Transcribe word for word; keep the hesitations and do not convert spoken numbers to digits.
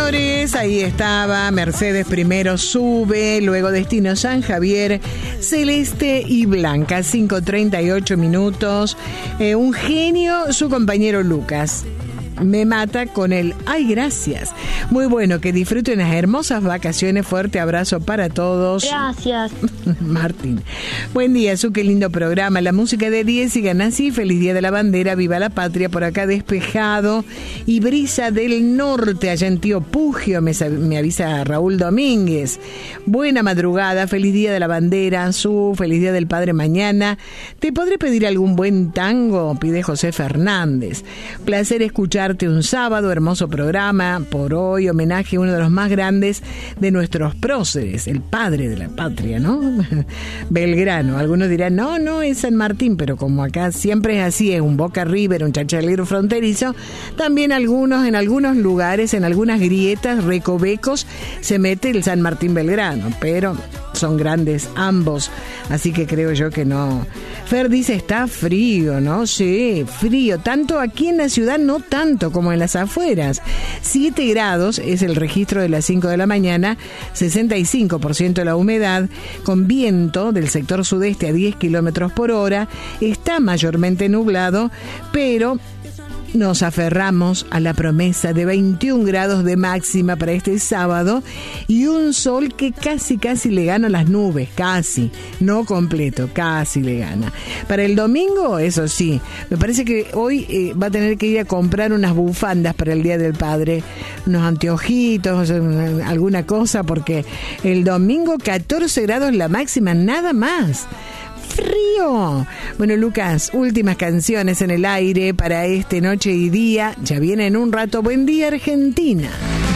señores, ahí estaba Mercedes primero, Sube, luego Destino San Javier, Celeste y Blanca, cinco treinta y ocho minutos. Eh, un genio, su compañero Lucas. Me mata con el ay, gracias. Muy bueno, que disfruten las hermosas vacaciones. Fuerte abrazo para todos. Gracias. Martín. Buen día, Su, qué lindo programa. La música de diez y Ganassi. Feliz Día de la Bandera. Viva la patria. Por acá despejado. Y brisa del norte, allá en Tío Pugio, me, me avisa Raúl Domínguez. Buena madrugada. Feliz Día de la Bandera, Su. Feliz Día del Padre mañana. ¿Te podré pedir algún buen tango? Pide José Fernández. Placer escuchar un sábado, hermoso programa. Por hoy, homenaje a uno de los más grandes de nuestros próceres, el padre de la patria, ¿no? Belgrano. Algunos dirán, no, no, es San Martín, pero como acá siempre es así, es un Boca River, un chachalero fronterizo, también algunos, en algunos lugares, en algunas grietas, recovecos, se mete el San Martín Belgrano, pero son grandes ambos, así que creo yo que no. Fer dice, está frío, ¿no? Sí, frío, tanto aquí en la ciudad, no tanto como en las afueras. siete grados es el registro de las cinco de la mañana, sesenta y cinco por ciento la humedad, con viento del sector sudeste a diez kilómetros por hora, está mayormente nublado, pero nos aferramos a la promesa de veintiún grados de máxima para este sábado y un sol que casi casi le gana las nubes, casi, no completo, casi le gana. Para el domingo, eso sí, me parece que hoy eh, va a tener que ir a comprar unas bufandas para el Día del Padre, unos anteojitos, alguna cosa, porque el domingo catorce grados la máxima, nada más. Frío. Bueno, Lucas, últimas canciones en el aire para este noche y día. Ya viene en un rato. Buen día, Argentina.